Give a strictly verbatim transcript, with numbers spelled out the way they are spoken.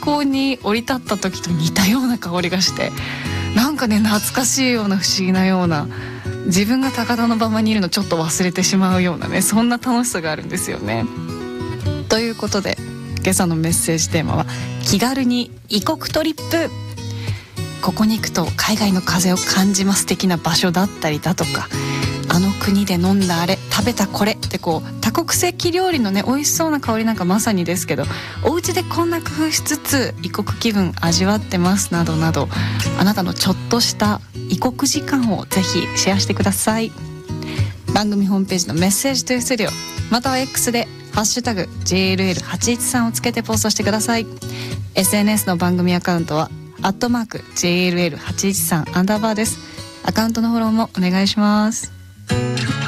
港に降り立った時と似たような香りがして、なんかね懐かしいような不思議なような、自分が高田馬場にいるのちょっと忘れてしまうようなね、そんな楽しさがあるんですよね。ということで今朝のメッセージテーマは気軽に異国トリップ。ここに行くと海外の風を感じます的な場所だったりだとか、あの国で飲んだあれ食べたこれってこう多国籍料理のね美味しそうな香りなんかまさにですけど、お家でこんな工夫しつつ異国気分味わってますなどなど、あなたのちょっとした異国時間をぜひシェアしてください。番組ホームページのメッセージトゥースタジオまたは X でハッシュタグ ジェイエルエルはちいちさん をつけてポストしてください。 エスエヌエス の番組アカウントはアットマーク ジェイエルエルはちいちさん アンダーバーです。アカウントのフォローもお願いします。